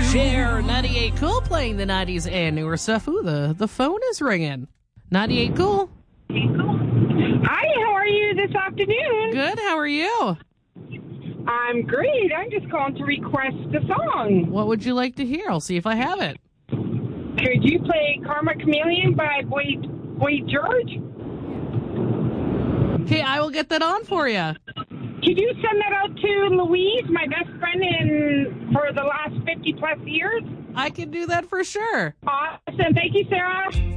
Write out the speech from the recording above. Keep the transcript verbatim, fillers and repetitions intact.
Share ninety-eight Cool playing the nineties and newer stuff. Ooh, the, the phone is ringing. ninety-eight Cool. Hi, how are you this afternoon? Good, how are you? I'm great. I'm just calling to request a song. What would you like to hear? I'll see if I have it. Could you play Karma Chameleon by Boy, Boy George? Okay, I will get that on for you. Could you send that out to Louise, my best friend in for the last fifty plus years? I can do that for sure. Awesome. Thank you, Sarah.